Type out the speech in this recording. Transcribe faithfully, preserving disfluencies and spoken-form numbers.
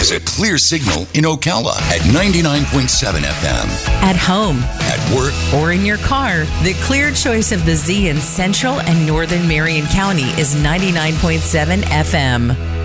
is a clear signal in Ocala at ninety-nine point seven F M. At home, at work, or in your car, the clear choice of the Z in Central and Northern Marion County is ninety-nine point seven F M.